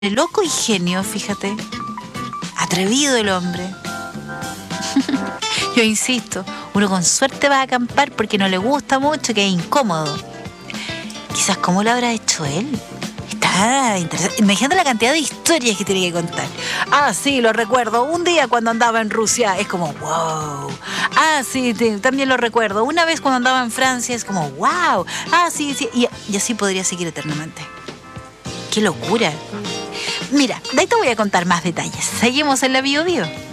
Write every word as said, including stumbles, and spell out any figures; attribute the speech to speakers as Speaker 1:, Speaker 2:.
Speaker 1: loco y genio, fíjate. Atrevido el hombre. Yo insisto, uno con suerte va a acampar porque no le gusta mucho, que es incómodo. Quizás cómo lo habrá hecho él. Está interesante. Imagínate la cantidad de historias que tiene que contar. Ah, sí, lo recuerdo. Un día cuando andaba en Rusia es como, wow. Ah, sí, te, también lo recuerdo. Una vez cuando andaba en Francia es como, wow. Ah, sí, sí. Y, y así podría seguir eternamente. ¡Qué locura! Mira, de ahí te voy a contar más detalles. Seguimos en la Bio Bio.